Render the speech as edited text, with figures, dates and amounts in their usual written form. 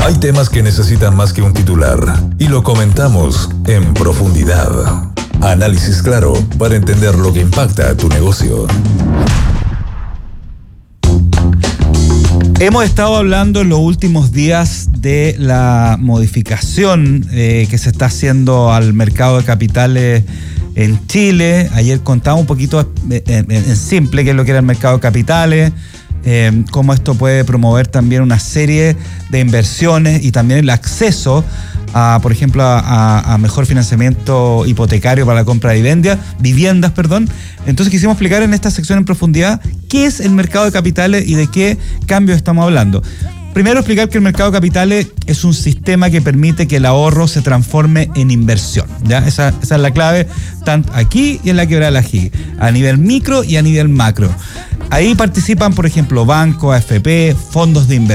Hay temas que necesitan más que un titular y lo comentamos en profundidad. Análisis claro para entender lo que impacta a tu negocio. Hemos estado hablando en los últimos días de la modificación que se está haciendo al mercado de capitales en Chile. Ayer contaba un poquito en simple qué es lo que era el mercado de capitales, cómo esto puede promover también una serie de inversiones y también el acceso a, por ejemplo, a mejor financiamiento hipotecario para la compra de viviendas. Entonces quisimos explicar en esta sección en profundidad qué es el mercado de capitales y de qué cambios estamos hablando. Primero, explicar que el mercado de capitales es un sistema que permite que el ahorro se transforme en inversión, ¿ya? Esa es la clave, tanto aquí y en la quebrada de la Higgins, a nivel micro y a nivel macro. Ahí participan, por ejemplo, bancos, AFP, fondos de inversión.